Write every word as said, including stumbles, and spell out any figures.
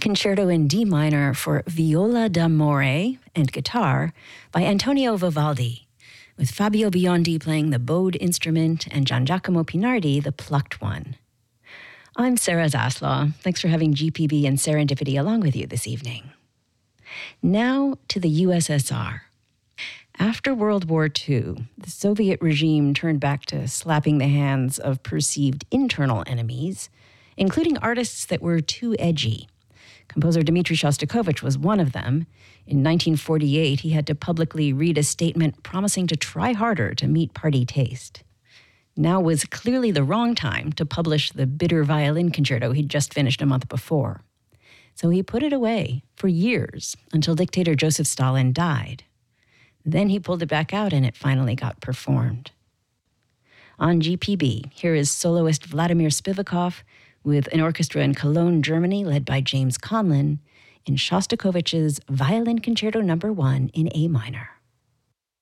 Concerto in D minor for viola d'amore and guitar by Antonio Vivaldi, with Fabio Biondi playing the bowed instrument and Giangiacomo Pinardi the plucked one. I'm Sarah Zaslaw. Thanks for having G P B and Serendipity along with you this evening. Now to the U S S R. After World War Two, the Soviet regime turned back to slapping the hands of perceived internal enemies, including artists that were too edgy. Composer Dmitri Shostakovich was one of them. In nineteen forty-eight, he had to publicly read a statement promising to try harder to meet party taste. Now was clearly the wrong time to publish the bitter violin concerto he'd just finished a month before. So he put it away for years until dictator Joseph Stalin died. Then he pulled it back out and it finally got performed. On G P B, here is soloist Vladimir Spivakov with an orchestra in Cologne, Germany, led by James Conlon, in Shostakovich's Violin Concerto Number One in A minor.